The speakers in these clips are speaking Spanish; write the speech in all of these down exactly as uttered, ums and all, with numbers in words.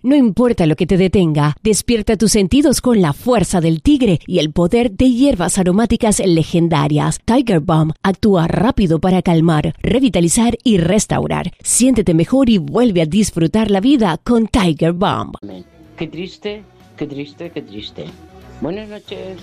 No importa lo que te detenga, despierta tus sentidos con la fuerza del tigre y el poder de hierbas aromáticas legendarias. Tiger Balm actúa rápido para calmar, revitalizar y restaurar. Siéntete mejor y vuelve a disfrutar la vida con Tiger Balm. Qué triste, qué triste, qué triste. Buenas noches.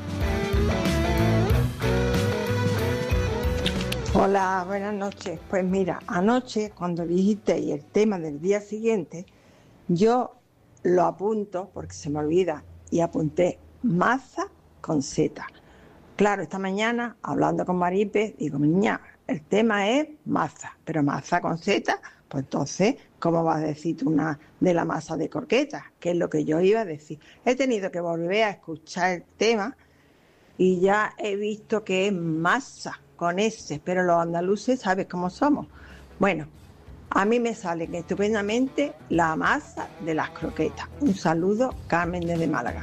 Hola, buenas noches. Pues mira, anoche cuando dijiste el tema del día siguiente, yo lo apunto porque se me olvida y apunté maza con Z. Claro, esta mañana hablando con Maripe, digo, niña, el tema es maza, pero maza con Z, pues entonces, ¿cómo vas a decir tú una de la masa de croquetas? Que es lo que yo iba a decir. He tenido que volver a escuchar el tema y ya he visto que es masa con S, pero los andaluces sabes cómo somos. Bueno, a mí me salen estupendamente la masa de las croquetas. Un saludo, Carmen desde Málaga.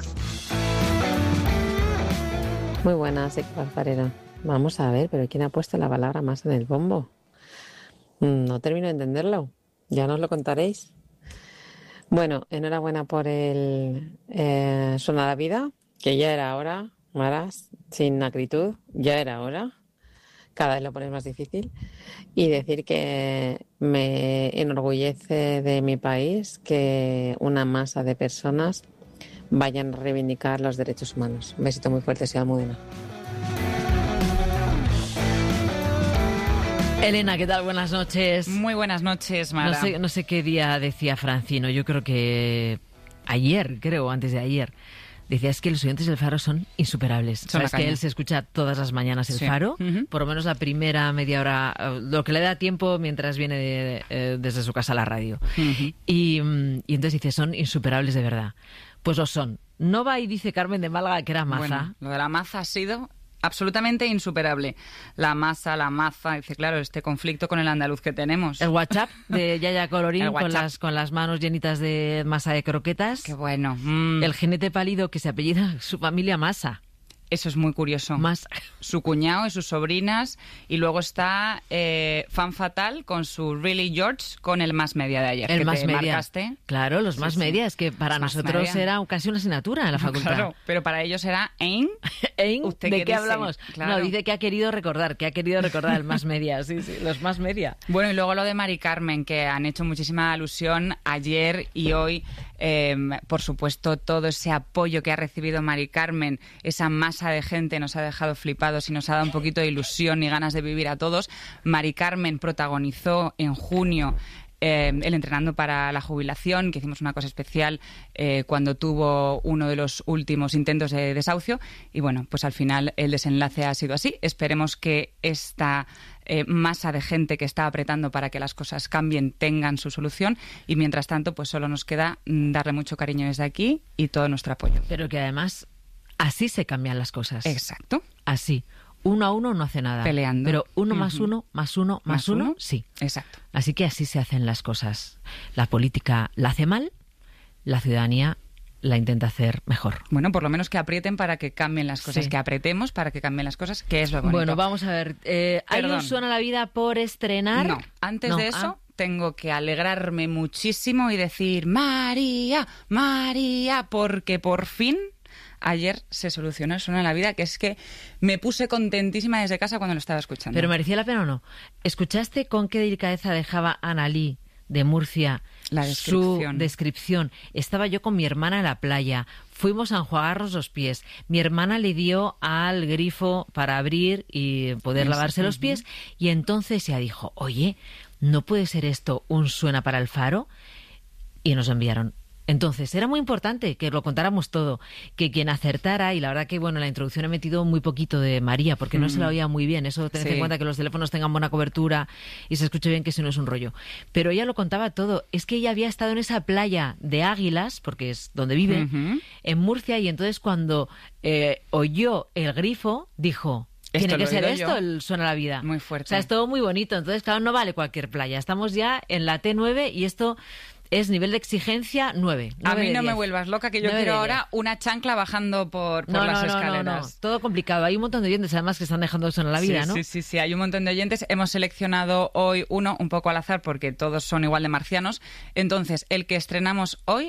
Muy buenas, Farfarera. Vamos a ver, pero ¿quién ha puesto la palabra masa en el bombo? No termino de entenderlo. Ya nos lo contaréis. Bueno, enhorabuena por el eh, Suena la Vida, que ya era hora, Maras, sin acritud, ya era hora. Cada vez lo pones más difícil. Y decir que me enorgullece de mi país que una masa de personas vayan a reivindicar los derechos humanos. Un besito muy fuerte, soy Almudena. Elena, ¿qué tal? Buenas noches. Muy buenas noches, Mara. No sé, no sé qué día decía Francino, yo creo que ayer, creo, antes de ayer, decía es que los oyentes del Faro son insuperables. Son Sabes que él se escucha todas las mañanas el sí. Faro, uh-huh. por lo menos la primera media hora, lo que le da tiempo mientras viene de, eh, desde su casa a la radio. Uh-huh. Y, y entonces dice, son insuperables de verdad. Pues lo son. No va y dice Carmen de Málaga que era maza. Bueno, lo de la maza ha sido absolutamente insuperable. La masa, la maza, dice, claro, este conflicto con el andaluz que tenemos. El WhatsApp de Yaya Colorín con las, con las manos llenitas de masa de croquetas. Qué bueno. Mm. El jinete pálido que se apellida su familia Masa. Eso es muy curioso. Más. Su cuñado y sus sobrinas. Y luego está eh, Fan Fatal con su Really George con el Más Media de ayer. El que Más te Media. Marcaste. Claro, los sí, Más sí. Media. Es que para Los nosotros media. era casi una asignatura en la facultad. Claro, pero para ellos era ¿Ein? ¿Ein? ¿Usted ¿De qué qué dice? hablamos? Claro. No, dice que ha querido recordar, que ha querido recordar el Más Media. Sí, sí, los Más Media. Bueno, y luego lo de Mari Carmen, que han hecho muchísima alusión ayer y hoy. Eh, por supuesto, todo ese apoyo que ha recibido Mari Carmen, esa masa de gente nos ha dejado flipados y nos ha dado un poquito de ilusión y ganas de vivir a todos. Mari Carmen protagonizó en junio Eh, el Entrenando para la Jubilación, que hicimos una cosa especial eh, cuando tuvo uno de los últimos intentos de desahucio y bueno, pues al final el desenlace ha sido así. Esperemos que esta eh, masa de gente que está apretando para que las cosas cambien tengan su solución y mientras tanto pues solo nos queda darle mucho cariño desde aquí y todo nuestro apoyo. Pero que además así se cambian las cosas. Exacto. Así. Uno a uno no hace nada. Peleando. Pero uno más uh-huh. uno, más uno, más, ¿Más uno, uno? sí. Exacto. Así que así se hacen las cosas. La política la hace mal, la ciudadanía la intenta hacer mejor. Bueno, por lo menos que aprieten para que cambien las cosas, Sí. que apretemos para que cambien las cosas, que es lo bonito. Bueno, vamos a ver. Eh, ¿Hay Perdón. un Suena la Vida por estrenar? No, antes No, de eso ah. tengo que alegrarme muchísimo y decir María, María, porque por fin ayer se solucionó el Suena la Vida, que es que me puse contentísima desde casa cuando lo estaba escuchando. ¿Pero merecía la pena o no? ¿Escuchaste con qué delicadeza dejaba Analí de Murcia La descripción. su descripción? Estaba yo con mi hermana en la playa, fuimos a enjuagarnos los pies, mi hermana le dio al grifo para abrir y poder Eso, lavarse los uh-huh. pies y entonces ella dijo, oye, ¿no puede ser esto un Suena para el Faro? Y nos enviaron. Entonces, era muy importante que lo contáramos todo, que quien acertara, y la verdad que, bueno, en la introducción he metido muy poquito de María, porque no Mm. se la oía muy bien, eso tened Sí. en cuenta que los teléfonos tengan buena cobertura y se escuche bien, que si no es un rollo. Pero ella lo contaba todo, es que ella había estado en esa playa de Águilas, porque es donde vive, Uh-huh. en Murcia, y entonces cuando eh, oyó el grifo, dijo... Esto Tiene que lo he ser oído esto yo. el Suena la Vida. Muy fuerte. O sea, es todo muy bonito. Entonces, claro, no vale cualquier playa. Estamos ya en la T nueve y esto es nivel de exigencia nueve. A nueve mí de no me diez. vuelvas loca, que yo nueve quiero de ahora diez. una chancla bajando por, por No, las no, no, escaleras. no, no. Todo complicado. Hay un montón de oyentes, además, que están dejando Suena la Vida, sí, ¿no? Sí, sí, sí. Hay un montón de oyentes. Hemos seleccionado hoy uno, un poco al azar, porque todos son igual de marcianos. Entonces, el que estrenamos hoy